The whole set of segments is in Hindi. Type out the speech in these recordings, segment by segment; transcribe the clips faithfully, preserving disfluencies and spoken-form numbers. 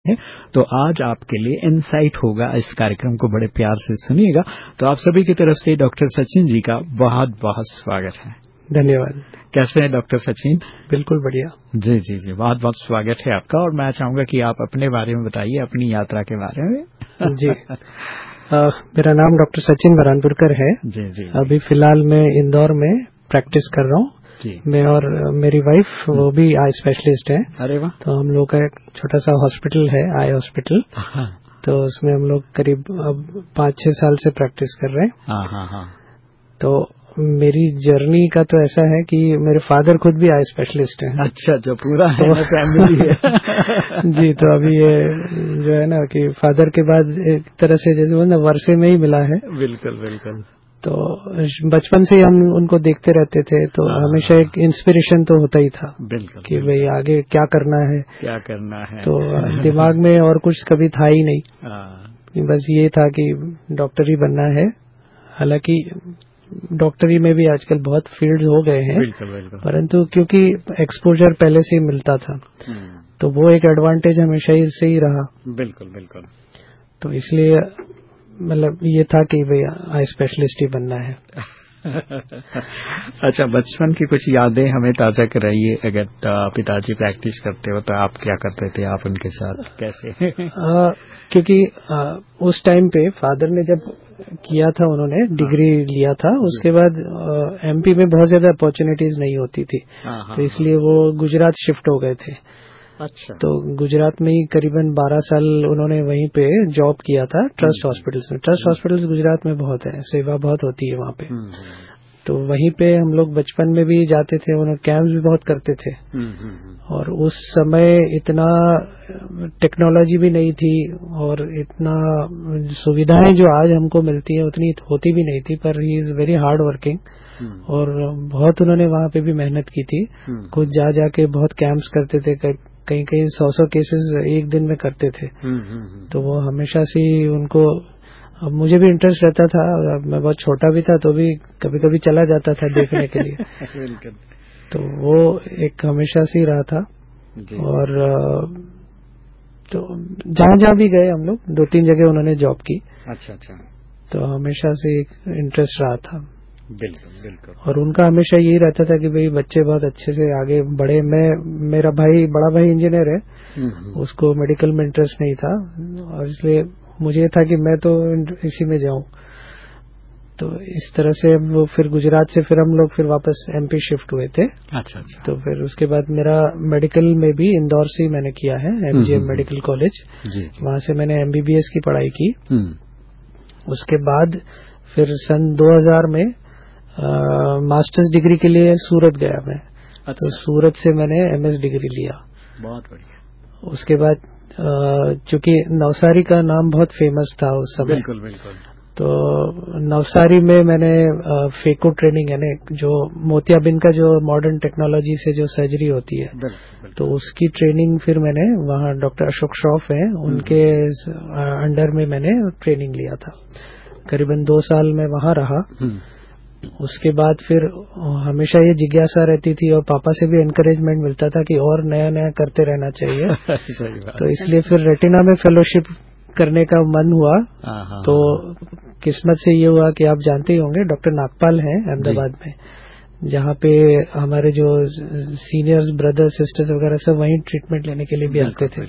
है। तो आज आपके लिए इनसाइट होगा, इस कार्यक्रम को बड़े प्यार से सुनिएगा। तो आप सभी की तरफ से डॉक्टर सचिन जी का बहुत बहुत स्वागत है। धन्यवाद। कैसे हैं डॉक्टर सचिन? बिल्कुल बढ़िया। जी जी जी, बहुत बहुत स्वागत है आपका। और मैं चाहूंगा कि आप अपने बारे में बताइए, अपनी यात्रा के बारे में। जी आ, मेरा नाम डॉक्टर सचिन बरानपुरकर है। जी जी। अभी फिलहाल मैं इंदौर में प्रैक्टिस कर रहा हूँ। मैं और मेरी वाइफ वो भी आई स्पेशलिस्ट है। अरे वाह। तो हम लोग का एक छोटा सा हॉस्पिटल है, आई हॉस्पिटल। तो उसमें हम लोग करीब अब पाँच छह साल से प्रैक्टिस कर रहे हैं। हाँ हाँ हाँ। तो मेरी जर्नी का तो ऐसा है कि मेरे फादर खुद भी आई स्पेशलिस्ट हैं। अच्छा, जो पूरा है तो फैमिली है। जी, तो अभी ये जो है ना कि फादर के बाद एक तरह से जैसे वो ना वर्षे में ही मिला है। बिल्कुल बिल्कुल। तो बचपन से ही हम उनको देखते रहते थे, तो हमेशा एक इंस्पिरेशन तो होता ही था। बिल्कुल कि भाई आगे क्या करना है, क्या करना है। तो दिमाग में और कुछ कभी था ही नहीं, बस ये था कि डॉक्टर ही बनना है। हालांकि डॉक्टरी में भी आजकल बहुत फील्ड हो गए हैं। बिल्कुल, बिल्कुल। परंतु क्योंकि एक्सपोजर पहले से ही मिलता था, तो वो एक एडवांटेज हमेशा ही से ही रहा। बिल्कुल बिल्कुल। तो इसलिए मतलब ये था कि भाई आई स्पेशलिस्ट ही बनना है। अच्छा, बचपन की कुछ यादें हमें ताजा कराइए। अगर पिताजी प्रैक्टिस करते हो तो आप क्या करते थे, आप उनके साथ कैसे? आ, क्योंकि आ, उस टाइम पे फादर ने जब किया था, उन्होंने डिग्री लिया था, उसके बाद एमपी में बहुत ज्यादा अपॉर्चुनिटीज नहीं होती थी, तो इसलिए वो गुजरात शिफ्ट हो गए थे। अच्छा। तो गुजरात में ही करीबन बारह साल उन्होंने वहीं पे जॉब किया था, ट्रस्ट हॉस्पिटल्स में। ट्रस्ट हॉस्पिटल्स गुजरात में बहुत है, सेवा बहुत होती है वहाँ पे। तो वहीं पे हम लोग बचपन में भी जाते थे, उन्होंने कैंप्स भी बहुत करते थे। और उस समय इतना टेक्नोलॉजी भी नहीं थी और इतना सुविधाएं जो आज हमको मिलती है उतनी होती भी नहीं थी, पर he is very hard working. और बहुत उन्होंने वहाँ पे भी मेहनत की थी, खुद जा जाके बहुत कैंप्स करते थे, कहीं कहीं सौ सौ केसेस एक दिन में करते थे। तो वो हमेशा से उनको, अब मुझे भी इंटरेस्ट रहता था, मैं बहुत छोटा भी था तो भी कभी कभी चला जाता था देखने के लिए। तो वो एक हमेशा से ही रहा था। और तो जहाँ जहाँ भी गए हम लोग, दो तीन जगह उन्होंने जॉब की। अच्छा अच्छा। तो हमेशा से एक इंटरेस्ट रहा था। बिल्कुल बिल्कुल। और उनका हमेशा यही रहता था कि भाई बच्चे बहुत अच्छे से आगे बढ़े। मैं मेरा भाई, बड़ा भाई इंजीनियर है, उसको मेडिकल में इंटरेस्ट नहीं था, और इसलिए मुझे था कि मैं तो इसी में जाऊं। तो इस तरह से वो फिर गुजरात से फिर हम लोग फिर वापस एमपी शिफ्ट हुए थे। अच्छा अच्छा। तो फिर उसके बाद मेरा मेडिकल में भी इंदौर से मैंने किया है, एमजीएम मेडिकल कॉलेज, वहां से मैंने एमबीबीएस की पढ़ाई की। उसके बाद फिर सन दो हज़ार में आ, मास्टर्स डिग्री के लिए सूरत गया मैं। अच्छा। तो सूरत से मैंने एमएस डिग्री लिया। बहुत बढ़िया। उसके बाद चूंकि नवसारी का नाम बहुत फेमस था उस समय। बिल्कुल बिल्कुल। तो नवसारी में मैंने फेको ट्रेनिंग, यानी जो मोतियाबिंद का जो मॉडर्न टेक्नोलॉजी से जो सर्जरी होती है, बिल्कुल, बिल्कुल। तो उसकी ट्रेनिंग फिर मैंने वहाँ डॉक्टर अशोक श्रॉफ हैं, उनके अंडर में मैंने ट्रेनिंग लिया था। करीबन दो साल मैं वहाँ रहा। उसके बाद फिर हमेशा ये जिज्ञासा रहती थी और पापा से भी एनकरेजमेंट मिलता था कि और नया नया करते रहना चाहिए। सही बात। तो इसलिए फिर रेटिना में फेलोशिप करने का मन हुआ। तो किस्मत से ये हुआ कि आप जानते ही होंगे, डॉक्टर नागपाल हैं अहमदाबाद में, जहाँ पे हमारे जो सीनियर्स, ब्रदर्स, सिस्टर्स वगैरह सब वहीं ट्रीटमेंट लेने के लिए भी आते थे।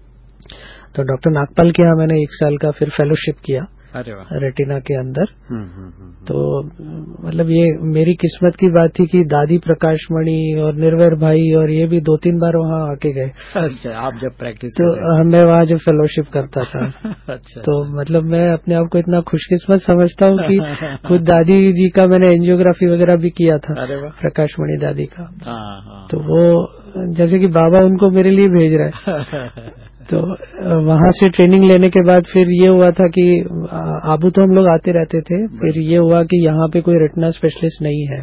तो डॉक्टर नागपाल के यहाँ मैंने एक साल का फिर फेलोशिप किया। अरे वाह। रेटिना के अंदर। हुँ, हुँ, हुँ, तो मतलब ये मेरी किस्मत की बात थी कि दादी प्रकाशमणि और निर्वैर भाई और ये भी दो तीन बार वहाँ आके गए। अच्छा, आप जब प्रैक्टिस तो मैं वहाँ जब फेलोशिप करता था। अच्छा। तो मतलब मैं अपने आप को इतना खुशकिस्मत समझता हूँ कि खुद दादी जी का मैंने एंजियोग्राफी वगैरह भी किया था, प्रकाशमणि दादी का। तो वो जैसे कि बाबा उनको मेरे लिए भेज रहा है। तो वहां से ट्रेनिंग लेने के बाद फिर ये हुआ था कि आबू तो हम लोग आते रहते थे, फिर ये हुआ कि यहाँ पे कोई रेटिना स्पेशलिस्ट नहीं है।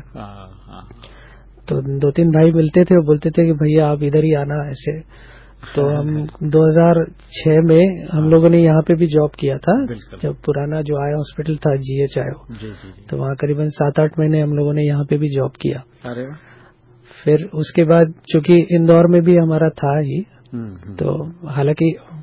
तो दो तीन भाई मिलते थे, वो बोलते थे कि भैया आप इधर ही आना ऐसे। तो हम दो हज़ार छह में हम लोगों ने यहाँ पे भी जॉब किया था, जब पुराना जो आई हॉस्पिटल था, जीएचआई, तो वहाँ करीबन सात आठ महीने हम लोगों ने यहाँ पे भी जॉब किया। अरे फिर उसके बाद चूंकि इंदौर में भी हमारा था ही, तो हालांकि